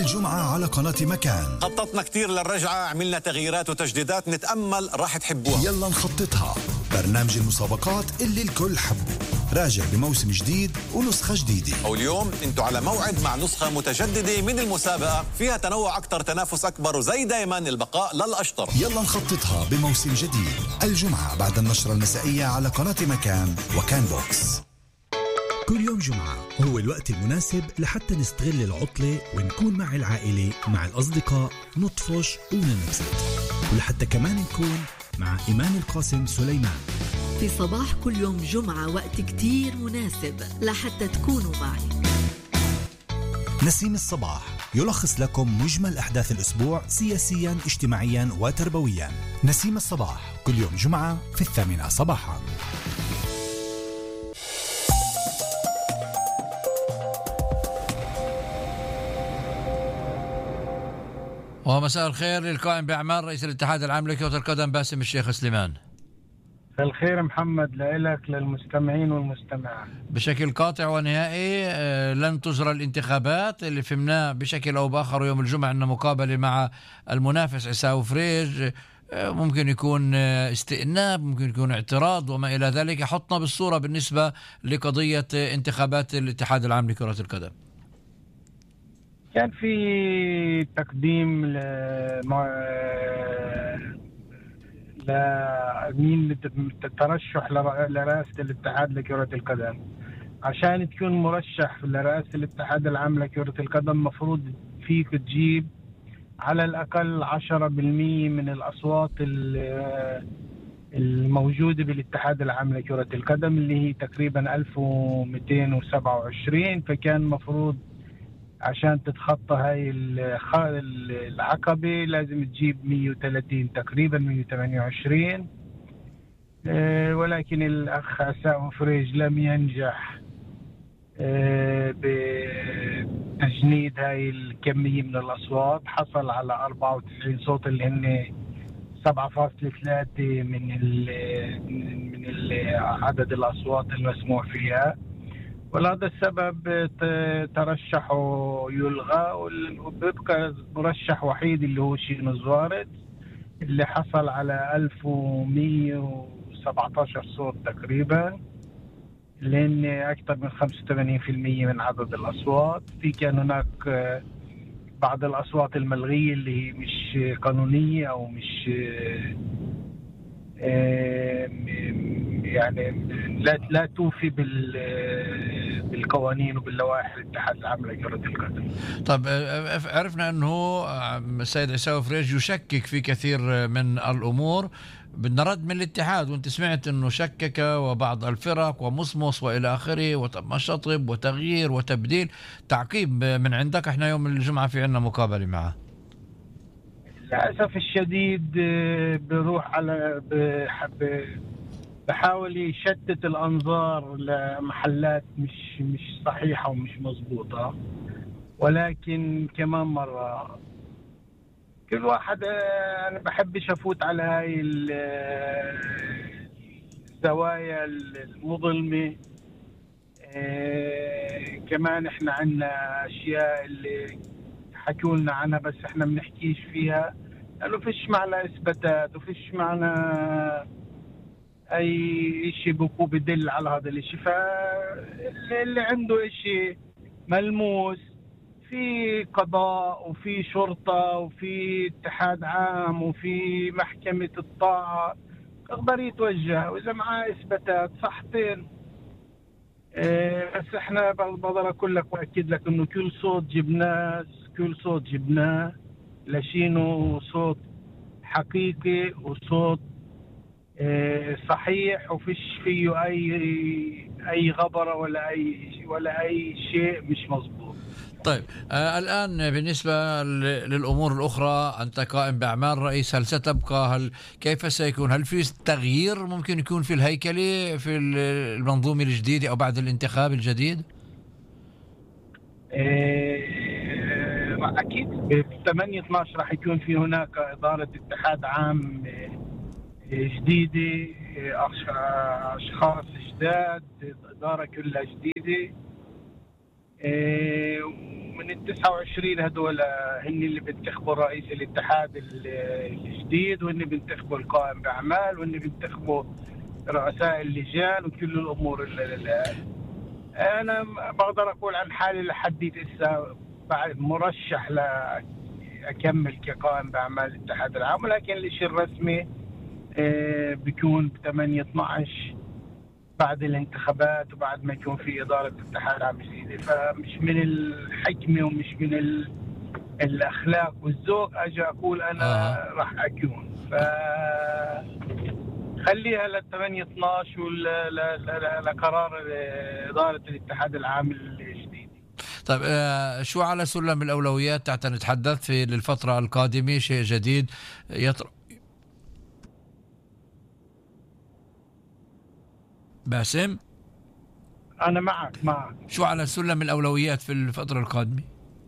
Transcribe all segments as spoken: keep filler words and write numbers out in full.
الجمعة على قناة مكان. خططنا كتير للرجعة، عملنا تغييرات وتجديدات، نتأمل راح تحبوها. يلا نخططها، برنامج المسابقات اللي الكل حبه، راجع بموسم جديد ونسخة جديدة. واليوم انتوا على موعد مع نسخة متجددة من المسابقة، فيها تنوع أكتر، تنافس أكبر، وزي دايما البقاء للأشطر. يلا نخططها بموسم جديد الجمعة بعد النشرة المسائية على قناة مكان وكان بوكس. كل يوم جمعة هو الوقت المناسب لحتى نستغل العطلة ونكون مع العائلة مع الأصدقاء، نطفش وننبسط، ولحتى كمان نكون مع إيمان القاسم سليمان في صباح كل يوم جمعة. وقت كتير مناسب لحتى تكونوا معي. نسيم الصباح يلخص لكم مجمل أحداث الأسبوع سياسيا، اجتماعيا وتربويا. نسيم الصباح كل يوم جمعة في الثامنة صباحا. ومساء الخير للقائم بأعمال رئيس الاتحاد العام لكرة القدم باسم الشيخ سليمان. الخير محمد، لإلك للمستمعين والمستمعات. بشكل قاطع ونهائي لن تجرى الانتخابات اللي فهمناه بشكل أو بآخر. يوم الجمعة أن مقابلة مع المنافس عيساو فريج، ممكن يكون استئناف، ممكن يكون اعتراض وما إلى ذلك. حطنا بالصورة بالنسبة لقضية انتخابات الاتحاد العام لكرة القدم. كان في تقديم لمين الترشح لرئاسة الاتحاد لكرة القدم. عشان تكون مرشح لرئاسة الاتحاد العام لكرة القدم مفروض فيك تجيب على الأقل عشرة بالمئة من الأصوات الموجودة بالاتحاد العام لكرة القدم اللي هي تقريبا ألف ومئتين وسبعة وعشرين. فكان مفروض عشان تتخطى هاي العقبة لازم تجيب مئة وثلاثين تقريبا مئة وثمانية وعشرين. ولكن الأخ عيساو فريج لم ينجح بتجنيد هاي الكمية من الأصوات. حصل على أربعة وتسعين صوت اللي هن سبعة فاصلة ثلاثة من من عدد الأصوات المسموح فيها. ولهذا السبب ترشحه يلغى، وبيبقى مرشح وحيد اللي هو شينو زوارد اللي حصل على ألف ومئة وسبعة عشر صوت تقريبا، لأن أكثر من خمسة وثمانين بالمئة من عدد الأصوات. في كان هناك بعض الأصوات الملغية اللي هي مش قانونية أو مش يعني لا لا توفي بالقوانين وباللوائح الاتحاد العام لكرة القدم. طب عرفنا أنه السيد عيساو فريج يشكك في كثير من الأمور. بدنا رد من الاتحاد، وانت سمعت أنه شكك وبعض الفرق ومصمص وإلى آخره وشطب وتغيير وتبديل. تعقيب من عندك، احنا يوم الجمعة في عنا مقابلة معه. للأسف الشديد بروح على بحب بحاول يشتت الأنظار لمحلات مش مش صحيحة ومش مظبوطة. ولكن كمان مرة كل واحد، أنا بحبش أفوت على هاي الزوايا المظلمة. إيه كمان إحنا عنا أشياء اللي حكوا لنا عنها بس إحنا بنحكيش فيها لأنه فيش معنا إثباتات وفيش معنا أي إشي بكو بدل على هذا الإشي. فاللي عنده إشي ملموس في قضاء وفي شرطة وفي اتحاد عام وفي محكمة الطاعة يقدر يتوجه، وإذا معاه إثباتات صحتين. إيه بس إحنا بقدر أقول لك وأكد لك إنه كل صوت جبناه كل صوت جبناه لشينو صوت حقيقي وصوت صحيح وفيش فيه أي أي غبرة ولا أي ولا أي شيء مش مظبوط. طيب آه الآن بالنسبة للأمور الأخرى، أنت قائم بأعمال رئيس، هل ستبقى؟ هل كيف سيكون؟ هل في تغيير ممكن يكون في الهيكلة في المنظومة الجديدة أو بعد الانتخاب الجديد؟ أكيد ب ثمانية اثناشر راح يكون في هناك إدارة اتحاد عام جديدة، أشخاص جداد، إدارة كلها جديدة. ومن التسعة وعشرين هدول هن اللي بينتخبوا رئيس الاتحاد الجديد، وهن بينتخبوا القائم بأعمال، وهن بينتخبوا رؤساء اللجان وكل الأمور. اللي أنا بقدر أقول عن حالي لحد هسه بعد مرشح لأكمل كقائم بأعمال الاتحاد العام، ولكن الشيء الرسمي بيكون ب ثمانية اثنعش بعد الانتخابات وبعد ما يكون في إدارة اتحاد عام جديدة. فمش من الحكمة ومش من الأخلاق والذوق أجي أقول أنا آه. راح أكون، فخليها لل ثمانية اثنعش ولقرار إدارة الاتحاد العام الجديد. طيب آه شو على سلم الأولويات تحت نتحدث في للفترة القادمة؟ شيء جديد يطرح باسم؟ أنا معك معك. شو على سلم الأولويات في الفترة القادمة؟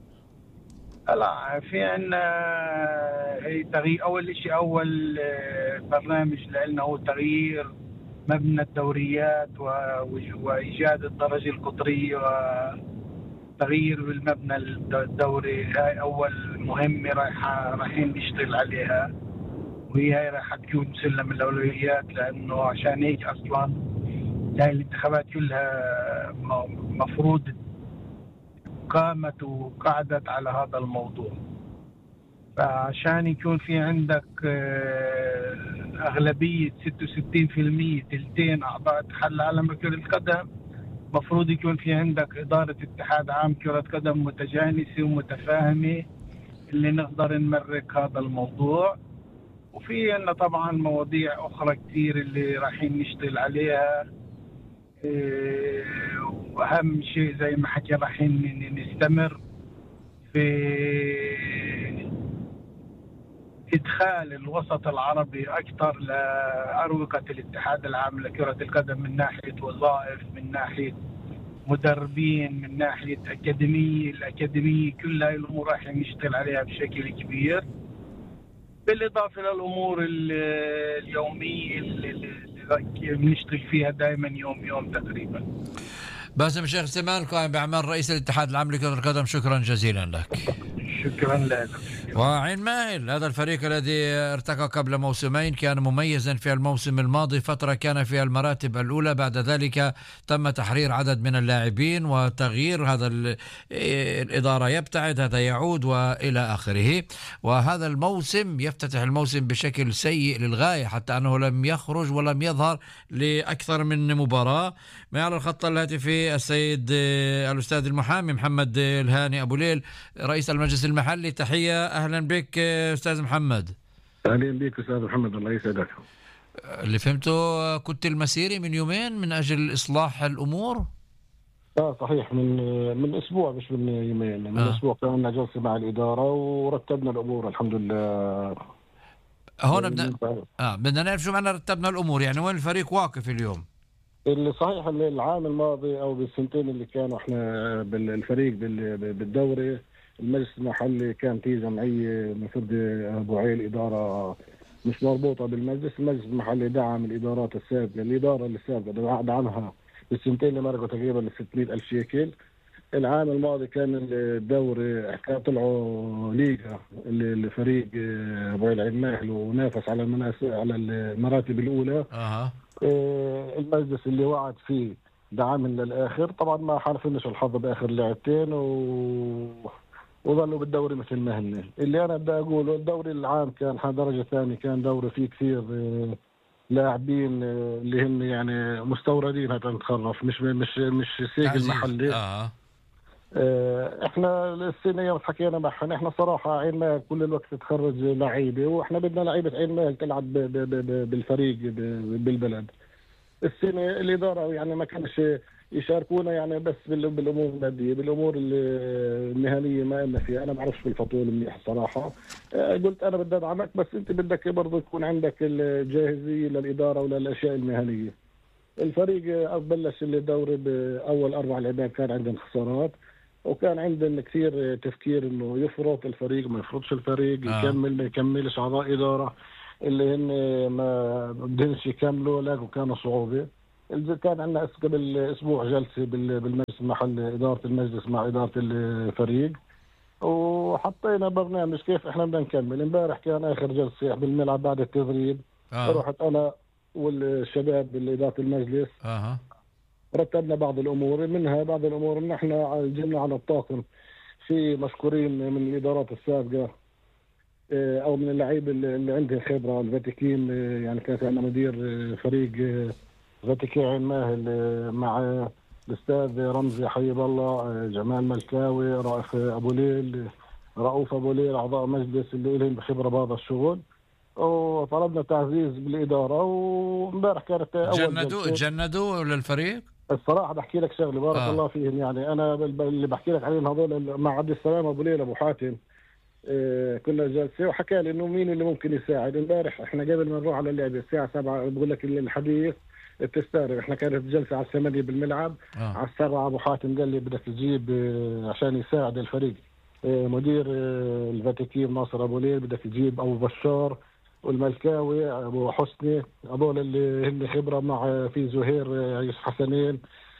لا في عنا تغيير. أول شيء أول برنامج لنا هو تغيير مبنى الدوريات وإيجاد الدرجة القطرية وتغيير بالمبنى الدوري. هاي أول مهمة رايحة رايحين نشتغل عليها، وهي هاي راح تكون سلم الأولويات، لأنه عشان هيك أصلاً هاي الانتخابات كلها مفروض قامت وقعدت على هذا الموضوع. فعشان يكون في عندك أغلبية ستة وستين بالمئة تلتين أعضاء اتحاد العالم لكرة القدم، مفروض يكون في عندك إدارة اتحاد عام كرة قدم متجانسة ومتفاهمة اللي نقدر نمرك هذا الموضوع. وفي عندنا طبعا مواضيع أخرى كتير اللي رايحين نشتغل عليها، وأهم شيء زي ما حكي رايحين نستمر في إدخال الوسط العربي أكثر لأروقة الاتحاد العام لكرة القدم، من ناحية وظائف، من ناحية مدربين، من ناحية أكاديمية. الأكاديمية كل هاي الأمور رايحين نشتغل عليها بشكل كبير، بالإضافة للأمور اليومية اللي بنشتغل فيها دائما يوم يوم تقريبا. باسم الشيخ سليمان قائم بأعمال رئيس الاتحاد العام لكرة القدم، شكرا جزيلا لك. شكرا لك. وعين ماهل، هذا الفريق الذي ارتقى قبل موسمين كان مميزا في الموسم الماضي، فترة كان فيها المراتب الأولى، بعد ذلك تم تحرير عدد من اللاعبين وتغيير هذا الإدارة يبتعد، هذا يعود وإلى آخره. وهذا الموسم يفتتح الموسم بشكل سيء للغاية، حتى أنه لم يخرج ولم يظهر لأكثر من مباراة. معي على الخط الهاتفي السيد الأستاذ المحامي محمد الهاني أبو ليل رئيس المجلس المحلي. تحية، أهلا بك أستاذ محمد. أهلا بك أستاذ محمد، الله يسعدك. اللي فهمته كنت المسيري من يومين من أجل إصلاح الأمور؟ آه صحيح، من من أسبوع مش من يومين، من آه. أسبوع كان لنا جلسة مع الإدارة ورتبنا الأمور الحمد لله. هون بدنا آه بدنا نعرف شو معنى رتبنا الأمور، يعني وين الفريق واقف اليوم؟ اللي صحيح العام الماضي أو بالسنتين اللي كانوا إحنا بالفريق بالدوري، المجلس المحلي كان في جمعية المفروض أبوعي الإدارة مش مربوطة بالمجلس. المجلس المحلي دعم الإدارات السابقة، الإدارة السابقة دعمها بالسنتين اللي مرقوا تقريبا ل ستمئة ألف شيكل. العام الماضي كان الدوري كان طلعوا ليغا الفريق أبوعي العين ماهل ونافس على المناسب على المراتب الأولى. أه. المجلس اللي وعد فيه دعمنا للآخر، طبعا ما حالفناش الحظ بآخر لعبتين و... وظلوا بالدوري مثل ما هن. اللي أنا بدي أقوله الدوري العام كان درجة ثانية، كان دوري فيه كثير لاعبين اللي هن يعني مستوردين، هذا نتخرف مش مش مش سيج المحلي. آه. احنا السنه يوم حكينا معهم، احنا صراحه عين ماهل كل الوقت تخرج لعيبه، واحنا بدنا لعيبه عين ماهل تلعب بالفريق بالبلد. السنه الاداره يعني ما كانش يشاركونا يعني بس بالامور الماديه، بالامور المهنيه ما لنا فيها. انا ما بعرفش بالفطول منيح صراحه. قلت انا بدي ادعمك، بس انت بدك برضه يكون عندك الجاهزيه للاداره وللاشياء المهنيه. الفريق بلش الدوري باول اربع لعبات كان عندنا خسارات، وكان عندنا كثير تفكير انه يفرط الفريق ما يفرطش الفريق، آه. يكمل ما يكملش اعضاء اداره اللي هن ما بدهنش يكملوا، لكن كانوا صعوبه. كان عندنا قبل اسبوع جلسه بالمجلس المحلي، اداره المجلس مع اداره الفريق، وحطينا برنامج كيف احنا بدنا نكمل. امبارح كان اخر جلسه بالملعب بعد التدريب. آه. رحت انا والشباب بإدارة المجلس. اها رتبنا بعض الامور، منها بعض الامور ان احنا جبنا على الطاقم في مشكورين من الادارات السابقه او من اللعيبه اللي عندهم خبره الفاتيكين. يعني كان عندنا مدير فريق فاتيكي عين ماهل مع الاستاذ رمزي حبيب الله، جمال ملكاوي، رائف ابو ليل، رؤوف ابو ليل، اعضاء مجلس اللي لهم خبره بهذا الشغل. وطلبنا تعزيز بالاداره. وامبارح كانت اول جندوا تجندوا للفريق. الصراحه بحكي لك شغله بارك آه. الله فيهم. يعني انا اللي بحكي لك عليهم هذول مع عبد السلام ابو ليل ابو حاتم. إيه كنا جالسين وحكى لي انه مين اللي ممكن يساعد. امبارح احنا قبل ما نروح على اللعبه الساعه سبعة بقول لك الحديث بتستغرب، احنا كانت جلسه على الثمانية بالملعب. آه. على السبعة ابو حاتم قال لي بدك تجيب إيه عشان يساعد الفريق إيه مدير إيه الفاتيكين ناصر ابو ليل، بدك تجيب ابو بشار والملكاوي ابو حسني، هذول اللي هن خبره مع في زهير يوسف حسنين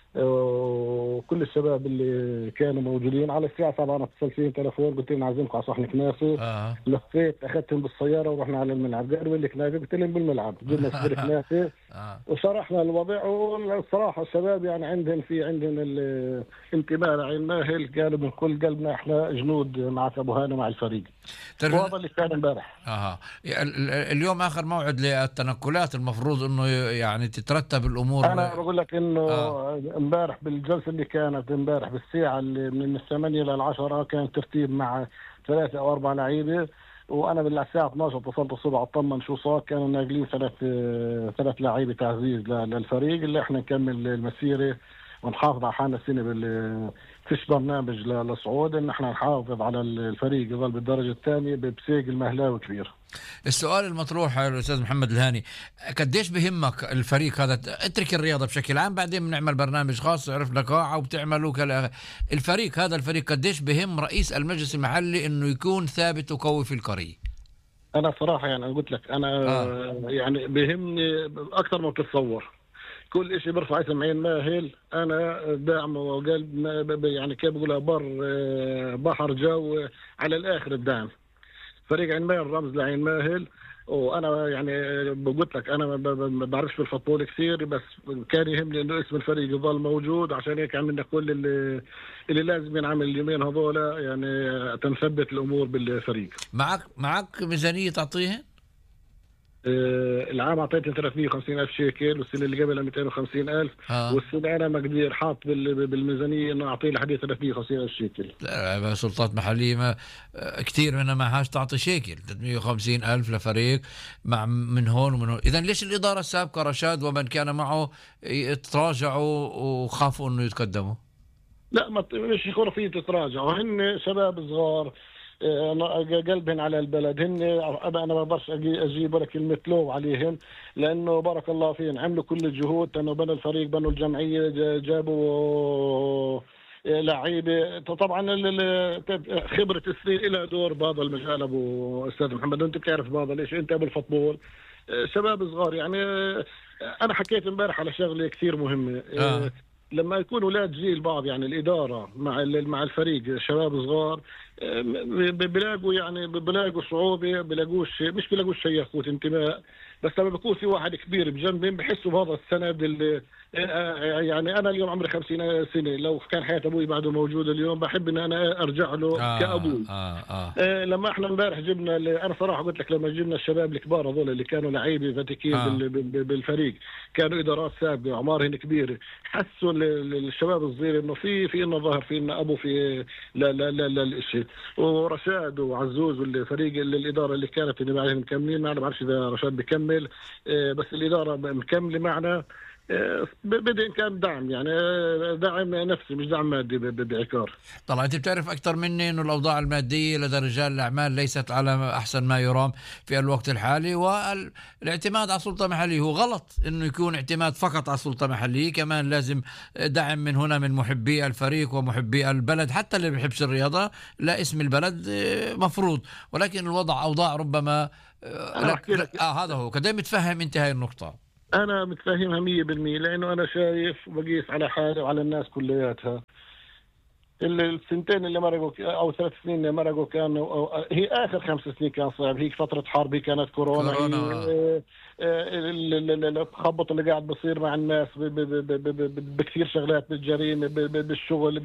وكل الشباب اللي كانوا موجودين. على الساعه سبعة انا اتصلت فيهم تليفون قلت لهم عازمكم على صحن كنافه. آه. لفيت اخذتهم بالسياره ورحنا على الملعب. قالوا لي كنافه، قلت لهم بالملعب جبنا كبير كنافه. آه. وشرحنا الوضع. والصراحه الشباب يعني عندهم في عندهم الانتماء لعين ماهل، قالوا من كل قلبنا احنا جنود معك ابو هاني مع الفريق. وهذا اللي كان امبارح. اها اليوم اخر موعد للتنقلات، المفروض انه يعني تترتب الامور. انا بقول لك انه آه. امبارح بالجلسه اللي كانت امبارح بالساعه اللي من الثمانية للعشرة كان ترتيب مع ثلاثه او اربع لعيبه. وانا بالساعه اثناشر اتصلت الصبح اطمن شو صار. كانوا ناقلين ثلاث ثلاث لعيبه تعزيز للفريق اللي احنا نكمل المسيره ونحافظ على حالنا السنه. بال فيش برنامج للصعود ان احنا نحافظ على الفريق يظل بالدرجه الثانيه بسيق المهلاوي كبير. السؤال المطروح يا الاستاذ محمد الهاني، قديش بهمك الفريق هذا؟ اترك الرياضه بشكل عام، بعدين بنعمل برنامج خاص عرفنا قاعه وبتعملوا كلا. الفريق هذا الفريق قديش بهم رئيس المجلس المحلي انه يكون ثابت وقوي في القريه؟ انا صراحه يعني قلت لك انا آه. يعني بهمني اكثر ما بتتصور. كل شيء برفع اسم عين ماهل انا داعم وقلب. يعني كيف بقولها بر بحر جو على الاخر الدعم. فريق عين ماهل رمز لعين ماهل. وانا يعني قلت لك انا ما بعرفش بالفوتبول كثير، بس كان يهمني انه اسم الفريق يظل موجود. عشان هيك عملنا كل اللي, اللي لازم ينعمل اليومين هذول يعني تنثبت الامور بالفريق. معك معك ميزانيه تعطيهن؟ آه العام اعطيتني ثلاثمية وخمسين ألف شيكل، والسنه اللي قبلها مئتين وخمسين ألف. آه. والسنه انا مقدير حاط بالميزانيه انه اعطيه لحد ثلاثمية وخمسين ألف شيكل. لا سلطات محليه ما كثير منها ما هاش تعطي شيكل. ثلاثمية وخمسين ألف لفريق مع من هون ومن هون. اذا ليش الاداره السابقه رشاد ومن كان معه تراجعوا وخافوا انه يتقدموا؟ لا ما مش يكونوا فيه تتراجعوا، هن شباب صغار قلبهن على البلد. هن انا ما بقدرش اجيب ولا كلمه لوم عليهم، لانه بارك الله فيهم عملوا كل الجهود انه بنوا الفريق بنوا الجمعيه جابوا لعيبه. طبعا خبره السنين لها دور بهذا المجال. ابو استاذ محمد انت بتعرف بهذا ليش انت بالفوتبول شباب صغار. يعني انا حكيت امبارح على شغله كثير مهمه. آه. لما يكون اولاد جيل بعض يعني الاداره مع مع الفريق شباب صغار بلاقوا يعني بلاقوا صعوبه، بلاقوش مش بلاقوش شيء ياخذ انتماء. بس لما بيكون في واحد كبير بجنبهم بحسوا بهذا السند اللي يعني انا اليوم عمري خمسين سنه، لو كان حياه ابوي بعده موجود اليوم بحب ان انا ارجع له آه كابوي. آه آه. آه لما احنا امبارح جبنا انا صراحه قلت لك لما جبنا الشباب الكبار هذول اللي كانوا لعيبه فاتيكين آه. بالفريق كانوا ادارات سابقه اعمارهن كبيره، حسوا الشباب الصغير انه في في انه ظهر في انه ابو في لا لا لا لا الشيء. ورشاد وعزوز والفريق اللي الاداره اللي كانت اللي معهم مكملين معنا، ما بعرفش اذا رشاد بكمل بس الاداره مكمله معنا. بدأ إن كان دعم يعني دعم نفسي مش دعم مادي بعكار. طبعا أنت بتعرف أكثر مني إنه الأوضاع المادية لدى رجال الأعمال ليست على أحسن ما يرام في الوقت الحالي، والاعتماد على السلطة المحلية هو غلط إنه يكون اعتماد فقط على السلطة المحلية، كمان لازم دعم من هنا من محبي الفريق ومحبي البلد، حتى اللي بيحبش الرياضة لا اسم البلد مفروض، ولكن الوضع أوضاع ربما لك لك آه هذا هو كده متفهم أنت هاي النقطة. أنا متفهمها مية بالمية لأنه أنا شايف وبقيس على حالي وعلى الناس كلياتها. السنتين اللي مرقوا او ثلاث سنين اللي مرقوا كانوا هي اخر خمس سنين كان صعب. هيك فتره حرب، هي كانت كورونا, كورونا. التخبط اللي قاعد بصير مع الناس بكثير شغلات، بالجريمه، بالشغل،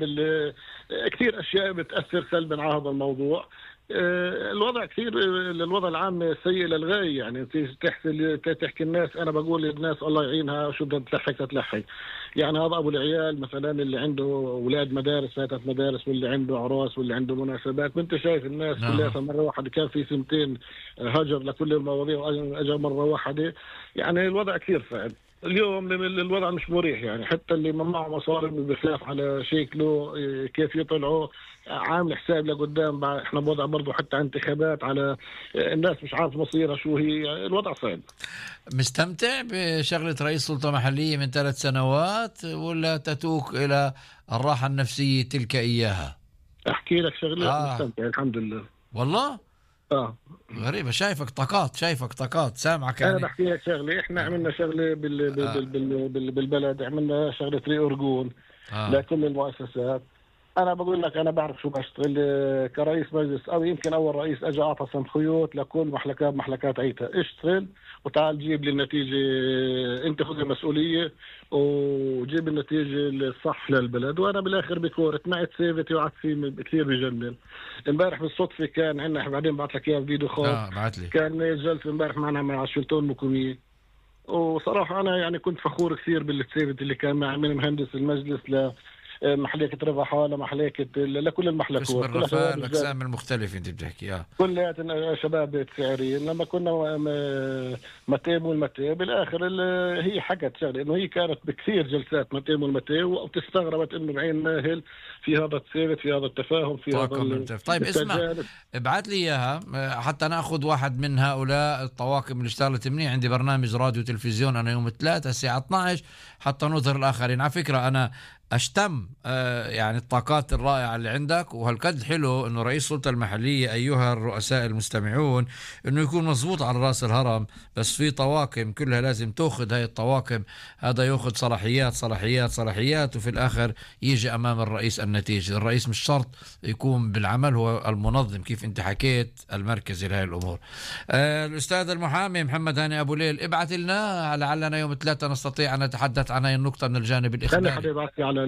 كثير اشياء بتاثر سلبا على هذا الموضوع. الوضع كثير، الوضع العام سيء للغاية. يعني تحكي تحكي الناس، أنا بقول للناس الله يعينها، شو بدها تلحق تتلحق. يعني هذا أبو العيال مثلا اللي عنده أولاد مدارس، فاتت مدارس، واللي عنده عراس، واللي عنده مناسبات، وأنت شايف الناس كلها مرة واحدة. كان في سنتين هجر لكل المواضيع وأجا مرة واحدة. يعني الوضع كثير صعب اليوم، الوضع مش مريح. يعني حتى اللي معه مصاري بخلاف على شكله كيف يطلعوا عامل حساب لقدام. احنا بوضع برضه حتى انتخابات على الناس مش عارف مصيرها شو هي. الوضع صعب. مستمتع بشغلة رئيس سلطة محلية من ثلاث سنوات ولا تتوق إلى الراحة النفسية تلك إياها؟ أحكي لك شغلة. آه. مستمتع الحمد لله والله. اه غريبة، شايفك طاقات، شايفك طاقات، سامعك. يعني انا بحكي لك شغله، احنا آه. عملنا شغله بال... بال... آه. بال... بال... بالبلد، عملنا شغله ري أرجون آه. لكل المؤسسات. انا بقول لك انا بعرف شو بشتغل كرئيس مجلس، او يمكن اول رئيس اجى اعطى سمحيات لكل محلكات محلكات عيتها، اشتغل وتعال جيب لي النتيجه، انت خذ المسؤوليه وجيب النتيجه الصح للبلد. وانا بالاخر بكورت معي سيفتي وقعدت فيه كثير بجنن. امبارح بالصدفه كان عندنا، بعدين بعت لك اياه فيديو خاص. اه بعت لي. كان جلسه امبارح معنا مع شلتون مكوميه، وصراحه انا يعني كنت فخور كثير بالسيفت اللي كان معي، من مهندس المجلس ل محليكة رفح لمحليكة لكل المحلكات، قسم الرفاه، الأقسام المختلفة أنت بتحكي. اه كلها شباب سعريين. لما كنا متيم والمتي بالآخر هي حكت شغله إنه هي كانت بكثير جلسات متيم والمتي، وتستغربت إنه بعين ماهل في هذا السيرت، في هذا التفاهم، في هذا. طيب اسمع، ابعت لي إياها حتى نأخذ واحد من هؤلاء الطواقم اللي اشتغلت مني. عندي برنامج راديو تلفزيون أنا يوم الثلاثاء الساعة اثني عشر حتى نظهر الآخرين. على فكرة أنا أشتم آه يعني الطاقات الرائعة اللي عندك، وهالقد حلو إنه رئيس السلطة المحلية أيها الرؤساء المستمعون إنه يكون مضبوط على رأس الهرم. بس في طواقم كلها لازم تأخذ هاي الطواقم، هذا يأخذ صلاحيات صلاحيات صلاحيات وفي الآخر يجي أمام الرئيس النتيجة. الرئيس مش شرط يكون بالعمل، هو المنظم كيف أنت حكيت المركزي لهي الأمور. آه الأستاذ المحامي محمد هاني أبو ليل، ابعث لنا لعلنا يوم الثلاثاء نستطيع أن نتحدث عن هاي النقطة من الجانب الإخباري. على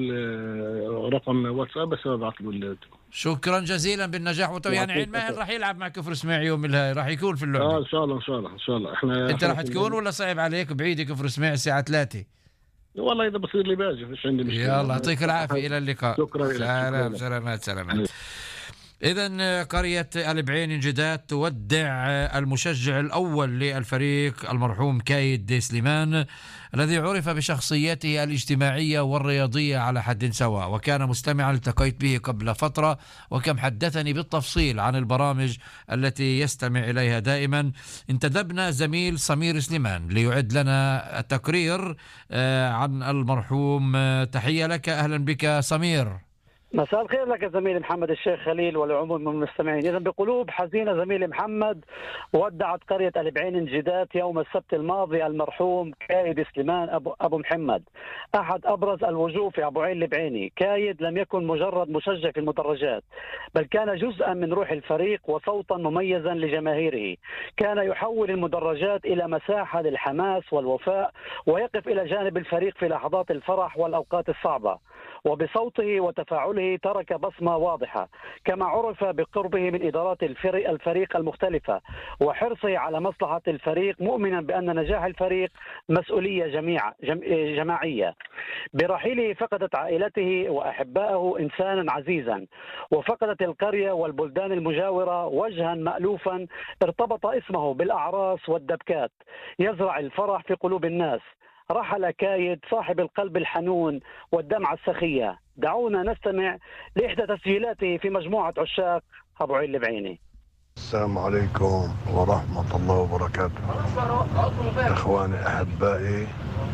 رقم واتساب بس ابعث له. شكرا جزيلا بالنجاح. وطو يعني عين ماهر راح يلعب مع كفر سماع يوم الهاي، راح يكون في اللعبه. اه ان شاء الله ان شاء الله ان شاء الله. احنا انت راح تكون ولا صعب عليك بعيد كفر سماع الساعه ثلاثة؟ والله اذا بصير لي باجي فيش عندي مشكله. يلا يعطيك العافيه، الى اللقاء. شكرا. سلام سلامات سلامات. إذن قرية البعين انجداد تودع المشجع الأول للفريق المرحوم كايد دي سليمان، الذي عرف بشخصيته الاجتماعية والرياضية على حد سواء، وكان مستمعا التقيت به قبل فترة وكم حدثني بالتفصيل عن البرامج التي يستمع إليها دائما. انتدبنا زميل سمير سليمان ليعد لنا التقرير عن المرحوم. تحية لك، أهلا بك سمير. مساء الخير لك زميلي محمد الشيخ خليل والعموم من المستمعين. إذن بقلوب حزينة زميلي محمد، ودعت قرية البعين انجداد يوم السبت الماضي المرحوم كايد سليمان أبو, أبو محمد، أحد أبرز الوجوه في أبو عين البعيني. كايد لم يكن مجرد مشجع في المدرجات، بل كان جزءا من روح الفريق وصوتا مميزا لجماهيره. كان يحول المدرجات إلى مساحة للحماس والوفاء، ويقف إلى جانب الفريق في لحظات الفرح والأوقات الصعبة، وبصوته وتفاعله ترك بصمة واضحة. كما عرف بقربه من إدارات الفريق المختلفة وحرصه على مصلحة الفريق، مؤمنا بأن نجاح الفريق مسؤولية جميع جماعية. برحيله فقدت عائلته وأحبائه إنسانا عزيزا، وفقدت القرية والبلدان المجاورة وجها مألوفا ارتبط اسمه بالأعراس والدبكات، يزرع الفرح في قلوب الناس. رحل كايد صاحب القلب الحنون والدمعة السخية. دعونا نستمع لإحدى تسجيلاته في مجموعة عشاق أبو عين البعيني. السلام عليكم ورحمة الله وبركاته. إخواني أحبائي،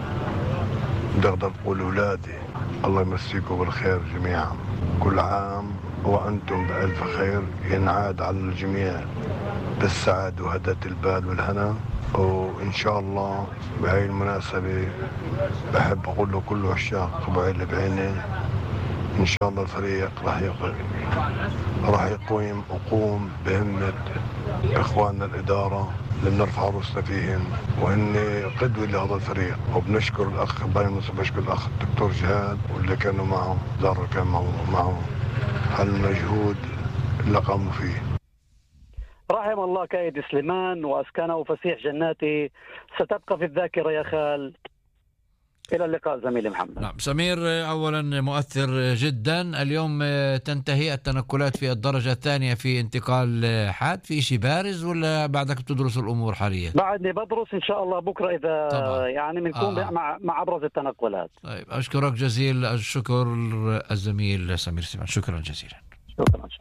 بقدر أقول أولادي الله يمسيكم بالخير جميعا. كل عام وأنتم بألف خير، ينعاد على الجميع بالسعادة وهداة البال والهنا. وإن شاء الله بهاي المناسبة بحب أقول له كل عشاق أبو عين البعيني إن شاء الله الفريق راح يقوم راح يقوم وقوم بهمة إخواننا الإدارة اللي بنرفع رؤوسنا فيهم، وإن قدوة لهذا الفريق. وبنشكر الأخ باين بشكر الأخ الدكتور جهاد واللي كانوا معه، دار كان معه معه هالمجهود اللي قاموا فيه. رحم الله كايد سليمان وأسكنه فسيح جناته، ستبقى في الذاكرة يا خال. إلى اللقاء زميلي محمد. نعم سمير، أولا مؤثر جدا. اليوم تنتهي التنقلات في الدرجة الثانية في انتقال حاد، في شيء بارز ولا بعدك بتدرس الأمور حاليا؟ بعدني بدرس إن شاء الله بكرة إذا طبعا. يعني بنكون آه. مع مع أبرز التنقلات. طيب أشكرك جزيل الشكر الزميل سمير سليمان، شكرا جزيلا. شكرا.